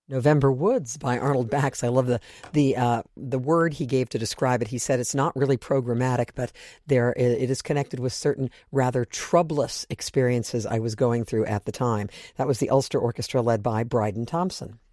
November Woods by Arnold Bax. I love the word he gave to describe it. He said it's not really programmatic, but it is connected with certain rather troublous experiences I was going through at the time. That was the Ulster Orchestra led by Bryden Thompson.